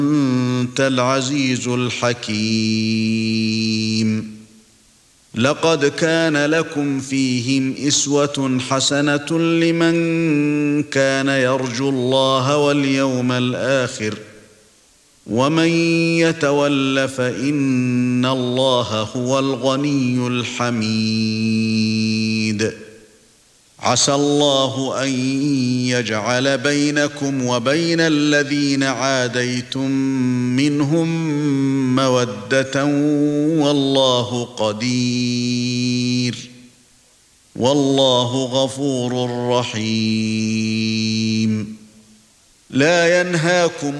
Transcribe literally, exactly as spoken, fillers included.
أنت العزيز الحكيم. لقد كان لكم فيهم أسوة حسنة لمن كان يرجو الله واليوم الآخر ومن يتول فإن الله هو الغني الحميد. عسى الله أن يجعل بينكم وبين الذين عاديتم منهم مودة والله قدير والله غفور رحيم. لا ينهاكم